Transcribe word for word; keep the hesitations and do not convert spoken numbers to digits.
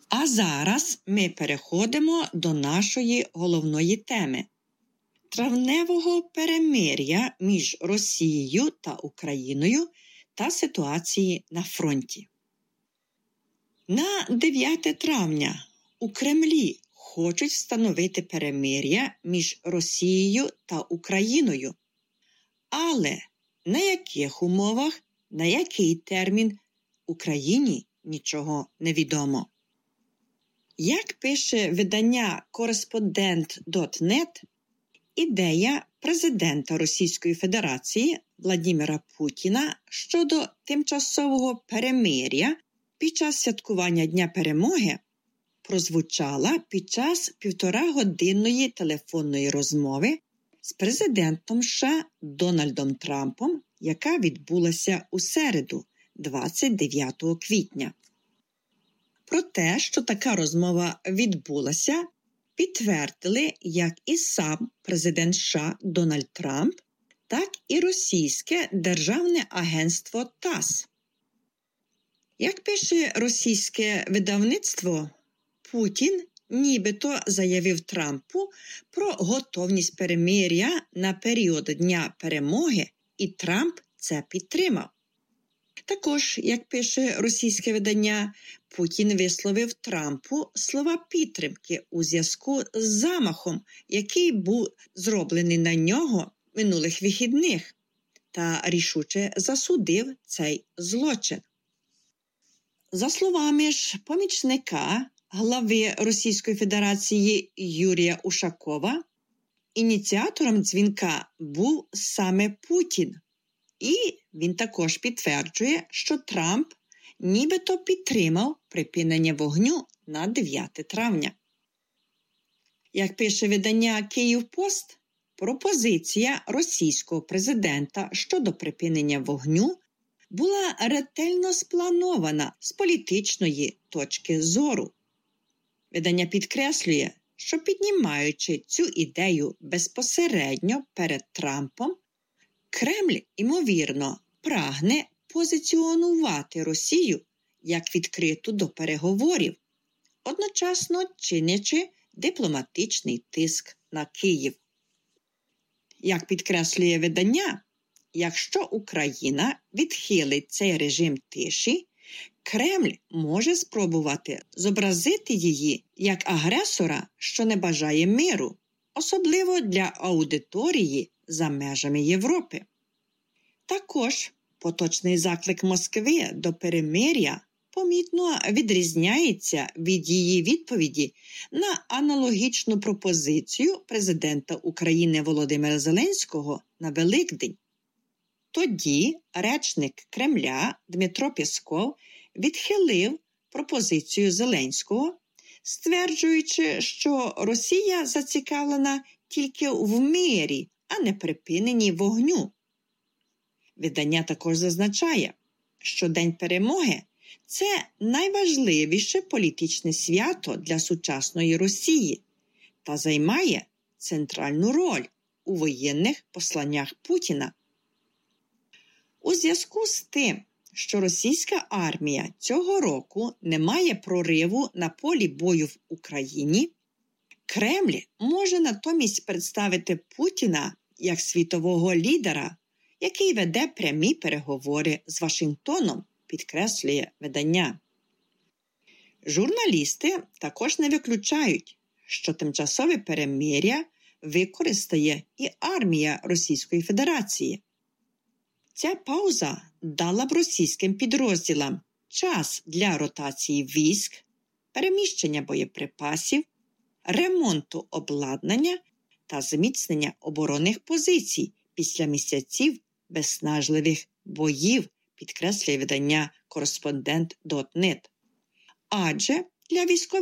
А зараз ми переходимо до нашої головної теми – травневого перемир'я між Росією та Україною та ситуації на фронті. На дев'яте травня у Кремлі хочуть встановити перемир'я між Росією та Україною. Але на яких умовах, на який термін Україні нічого не відомо. Як пише видання Кореспондент крапка нет, ідея президента Російської Федерації Владимира Путіна щодо тимчасового перемир'я під час святкування Дня Перемоги прозвучала під час півторагодинної телефонної розмови з президентом США Дональдом Трампом, яка відбулася у середу, двадцять дев'ятого квітня. Про те, що така розмова відбулася, підтвердили як і сам президент США Дональд Трамп, так і російське державне агентство ТАСС. Як пише російське видавництво, Путін нібито заявив Трампу про готовність перемир'я на період Дня Перемоги, і Трамп це підтримав. Також, як пише російське видання, Путін висловив Трампу слова підтримки у зв'язку з замахом, який був зроблений на нього минулих вихідних, та рішуче засудив цей злочин. За словами ж помічника глави Російської Федерації Юрія Ушакова, ініціатором дзвінка був саме Путін. І він також підтверджує, що Трамп нібито підтримав припинення вогню на дев'яте травня. Як пише видання «Київпост», пропозиція російського президента щодо припинення вогню була ретельно спланована з політичної точки зору. Видання підкреслює, що піднімаючи цю ідею безпосередньо перед Трампом, Кремль, ймовірно, прагне позиціонувати Росію як відкриту до переговорів, одночасно чинячи дипломатичний тиск на Київ. Як підкреслює видання, якщо Україна відхилить цей режим тиші, Кремль може спробувати зобразити її як агресора, що не бажає миру, особливо для аудиторії за межами Європи. Також поточний заклик Москви до перемир'я помітно відрізняється від її відповіді на аналогічну пропозицію президента України Володимира Зеленського на Великдень. Тоді речник Кремля Дмитро Пєсков відхилив пропозицію Зеленського, стверджуючи, що Росія зацікавлена тільки в мирі, а не припиненні вогню. Видання також зазначає, що День Перемоги – це найважливіше політичне свято для сучасної Росії та займає центральну роль у воєнних посланнях Путіна. У зв'язку з тим, що російська армія цього року не має прориву на полі бою в Україні, Кремль може натомість представити Путіна як світового лідера, який веде прямі переговори з Вашингтоном, підкреслює видання. Журналісти також не виключають, що тимчасове перемир'я використає і армія Російської Федерації. Ця пауза дала б російським підрозділам час для ротації військ, переміщення боєприпасів, ремонту обладнання та зміцнення оборонних позицій після місяців виснажливих боїв, підкреслює видання Кореспондент крапка нет. Адже для військових